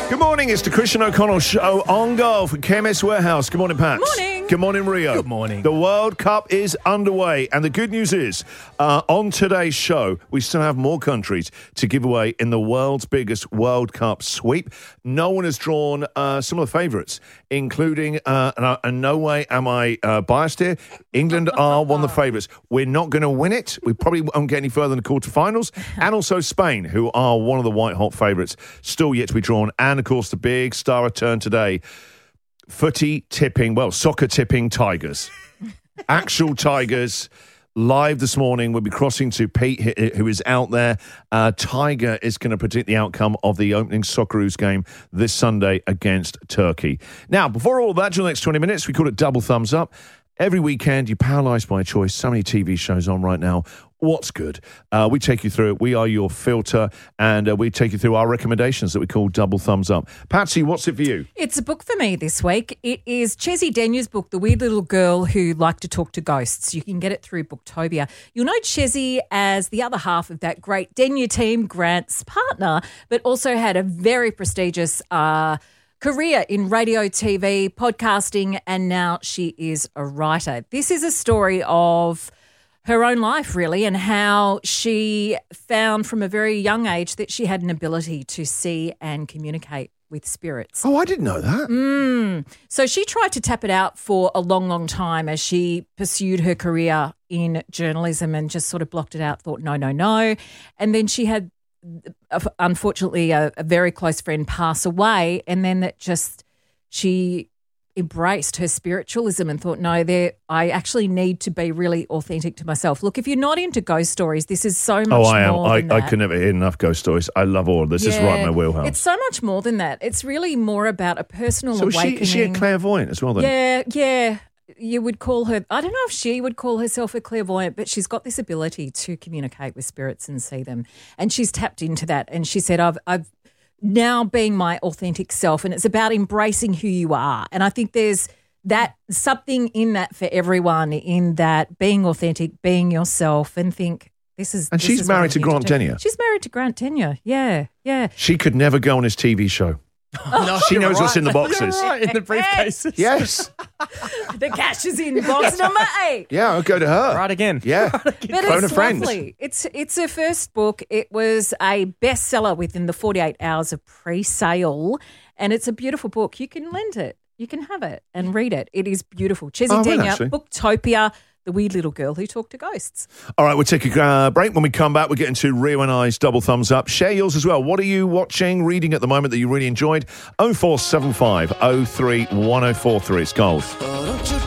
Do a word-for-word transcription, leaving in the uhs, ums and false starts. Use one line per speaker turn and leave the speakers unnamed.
Good morning, it's the Christian O'Connell Show on golf at Chemist Warehouse. Good morning, Pat.
Morning.
Good morning, Rio.
Good morning.
The World Cup is underway, and the good news is, uh, on today's show, we still have more countries to give away in the world's biggest World Cup sweep. No one has drawn uh, some of the favourites, including, uh, and, I, and no way am I uh, biased here, England are one of the favourites. We're not going to win it. We probably won't get any further than the quarterfinals. And also Spain, who are one of the white-hot favourites, still yet to be drawn. And, of course, the big star return today, footy tipping, well, soccer tipping Tigers. Actual Tigers. Live this morning, we'll be crossing to Pete, who is out there. Uh, Tiger is going to predict the outcome of the opening Socceroos game this Sunday against Turkey. Now, before all that, during the next twenty minutes, we call it Double Thumbs Up. Every weekend, you paralyzed by choice. So many T V shows on right now. What's good? Uh, we take you through it. We are your filter, and uh, we take you through our recommendations that we call Double Thumbs Up. Patsy, what's it for you?
It's a book for me this week. It is Chessie Denya's book, The Weird Little Girl Who Liked to Talk to Ghosts. You can get it through Booktopia. You'll know Chessie as the other half of that great Denya team, Grant's partner, but also had a very prestigious uh career in radio, T V, podcasting, and now she is a writer. This is a story of her own life, really, and how she found from a very young age that she had an ability to see and communicate with spirits.
Oh, I didn't know that.
Mm. So she tried to tap it out for a long, long time as she pursued her career in journalism and just sort of blocked it out, thought, no, no, no. And then she had unfortunately a, a very close friend pass away, and then that just she embraced her spiritualism and thought, no, there I actually need to be really authentic to myself. Look, if you're not into ghost stories, this is so much
oh, I am.
more
I,
than
I
that.
can never hear enough ghost stories. I love all of this. It's right in my wheelhouse.
It's so much more than that. It's really more about a personal
so is she,
awakening.
is she a clairvoyant as well then?
Yeah, yeah. You would call her, I don't know if she would call herself a clairvoyant, but she's got this ability to communicate with spirits and see them. And she's tapped into that. And she said, I've, I've now being my authentic self, and it's about embracing who you are. And I think there's that something in that for everyone, in that being authentic, being yourself, and think this is.
And
this
she's
is what
married
I
to
need
Grant
do.
Denyer.
She's married to Grant Denyer. Yeah, yeah.
She could never go on his T V show.
No,
She
you're
knows what's
right.
in the boxes.
You're right, in the briefcases.
Yes.
The cash is in box number eight.
Yeah, I'll go to her.
Right again.
Yeah.
But
Phone a
it's
friend.
lovely. It's it's her first book. It was a bestseller within the forty-eight hours of pre-sale, and it's a beautiful book. You can lend it. You can have it and read it. It is beautiful. Chessie
Oh, I will,
Denya,
actually.
Booktopia, The Weird Little Girl Who Talked to Ghosts.
All right, we'll take a uh, break. When we come back, we'll get into Rio and I's Double Thumbs Up. Share yours as well. What are you watching, reading at the moment that you really enjoyed? oh four seven five oh three one oh four three. It's gold.